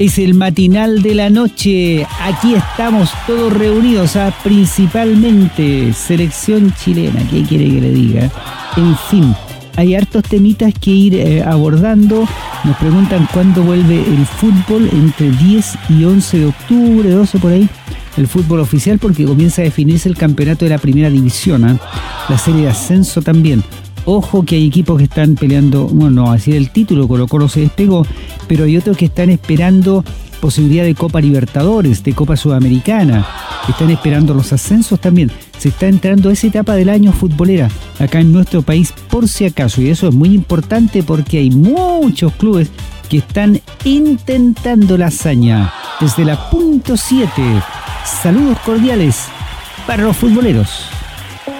Es el matinal de la noche. Aquí estamos todos reunidos, principalmente selección chilena. ¿Qué quiere que le diga? En fin, hay hartos temitas que ir abordando. Nos preguntan cuándo vuelve el fútbol, entre 10 y 11 de octubre, 12 por ahí. El fútbol oficial, porque comienza a definirse el campeonato de la primera división. La serie de ascenso también. Ojo que hay equipos que están peleando, bueno, así el título, Colo-Colo se despegó, pero hay otros que están esperando posibilidad de Copa Libertadores, de Copa Sudamericana, están esperando los ascensos también. Se está entrando a esa etapa del año futbolera acá en nuestro país, por si acaso, y eso es muy importante porque hay muchos clubes que están intentando la hazaña. Desde la punto 7, saludos cordiales para los futboleros.